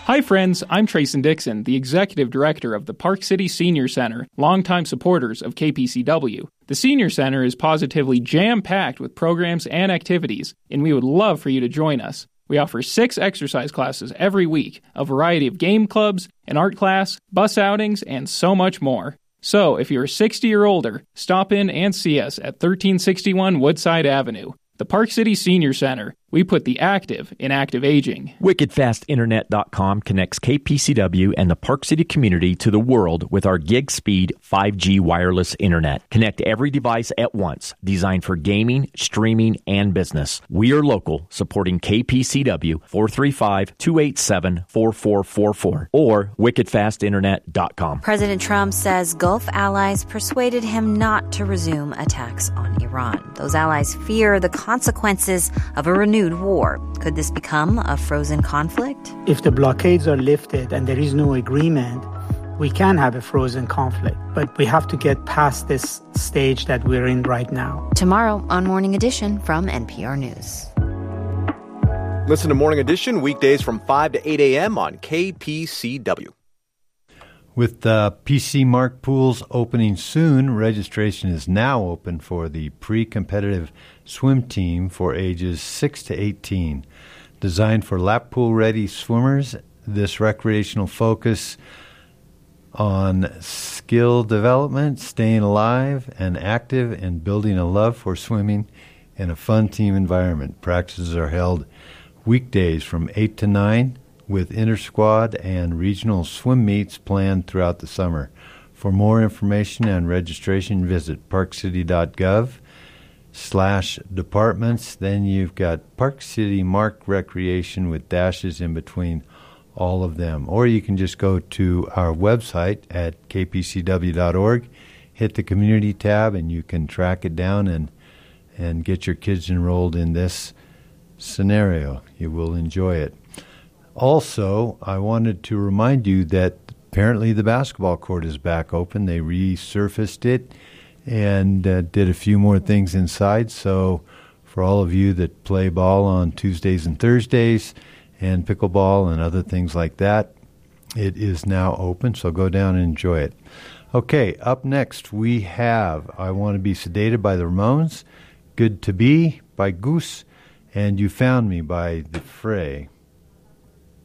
Hi friends, I'm Trayson Dixon, the Executive Director of the Park City Senior Center, longtime supporters of KPCW. The Senior Center is positively jam-packed with programs and activities, and we would love for you to join us. We offer 6 exercise classes every week, a variety of game clubs, an art class, bus outings, and so much more. So, if you're 60 or older, stop in and see us at 1361 Woodside Avenue. The Park City Senior Center. We put the active in active aging. WickedFastInternet.com connects KPCW and the Park City community to the world with our gig speed 5G wireless internet. Connect every device at once, designed for gaming, streaming, and business. We are local, supporting KPCW 435-287-4444 or WickedFastInternet.com. President Trump says Gulf allies persuaded him not to resume attacks on Iran. Those allies fear the consequences of a renewed war. Could this become a frozen conflict? If the blockades are lifted and there is no agreement, we can have a frozen conflict. But we have to get past this stage that we're in right now. Tomorrow on Morning Edition from NPR News. Listen to Morning Edition weekdays from 5 to 8 a.m. on KPCW. With PC Mark pools opening soon, registration is now open for the pre-competitive swim team for ages 6 to 18. Designed for lap pool-ready swimmers, this recreational focus on skill development, staying alive and active, and building a love for swimming in a fun team environment. Practices are held weekdays from 8 to 9, with inter-squad and regional swim meets planned throughout the summer. For more information and registration, visit parkcity.gov/departments. Then you've got Park City Mark Recreation with dashes in between all of them. Or you can just go to our website at kpcw.org, hit the community tab, and you can track it down and get your kids enrolled in this scenario. You will enjoy it. Also, I wanted to remind you that apparently the basketball court is back open. They resurfaced it and did a few more things inside. So for all of you that play ball on Tuesdays and Thursdays and pickleball and other things like that, it is now open. So go down and enjoy it. Okay, up next we have I Want to Be Sedated by the Ramones, Good to Be by Goose, and You Found Me by The Fray.